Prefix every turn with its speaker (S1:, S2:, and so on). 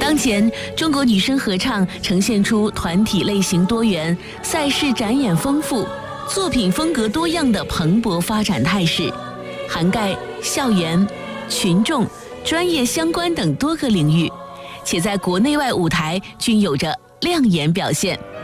S1: 当前，中国女声合唱呈现出团体类型多元、赛事展演丰富、作品风格多样的蓬勃发展态势，涵盖校园、群众、专业相关等多个领域，且在国内外舞台均有着亮眼表现。